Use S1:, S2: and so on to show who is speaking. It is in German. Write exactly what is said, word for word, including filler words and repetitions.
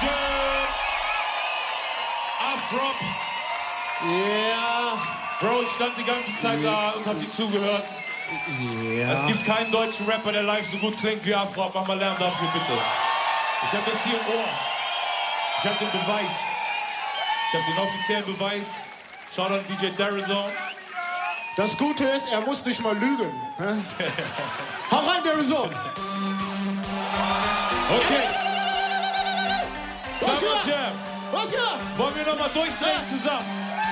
S1: Jam. Afrop.
S2: Ja.
S1: Bro, ich stand die ganze Zeit da und hab dir zugehört.
S2: Ja.
S1: Es gibt keinen deutschen Rapper, der live so gut klingt wie Afrop. Mach mal Lärm dafür, bitte. Ich hab das hier im Ohr. Ich hab den Beweis. Ich hab den offiziellen Beweis. Schaut an D J Darizone.
S2: Das Gute ist, er muss nicht mal lügen. Hau rein, Darizone.
S1: Okay.
S2: Was
S1: Summer
S2: geht?
S1: Jam.
S2: Was geht?
S1: Wollen wir nochmal durchdrehen
S2: Ja.
S1: zusammen?